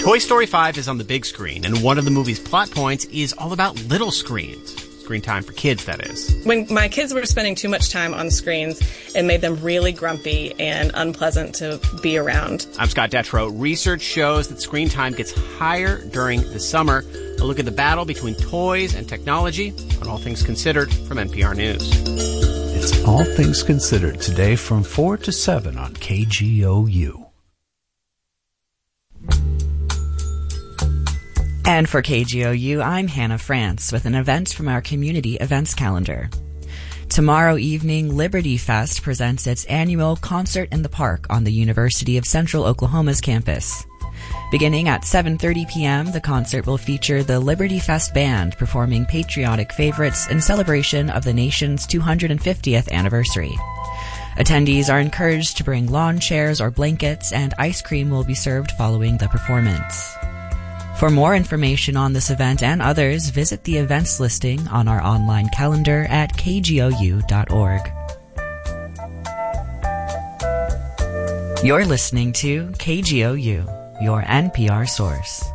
Toy Story 5 is on the big screen, and one of the movie's plot points is all about little screens. Screen time for kids, that is. When my kids were spending too much time on screens, it made them really grumpy and unpleasant to be around. I'm Scott Detrow. Research shows that screen time gets higher during the summer. A look at the battle between toys and technology on All Things Considered from NPR News. It's All Things Considered today from 4 to 7 on KGOU. And for KGOU, I'm Hannah France with an event from our community events calendar. Tomorrow evening, Liberty Fest presents its annual Concert in the Park on the University of Central Oklahoma's campus. Beginning at 7:30 p.m., the concert will feature the Liberty Fest Band performing patriotic favorites in celebration of the nation's 250th anniversary. Attendees are encouraged to bring lawn chairs or blankets, and ice cream will be served following the performance. For more information on this event and others, visit the events listing on our online calendar at kgou.org. You're listening to KGOU, your NPR source.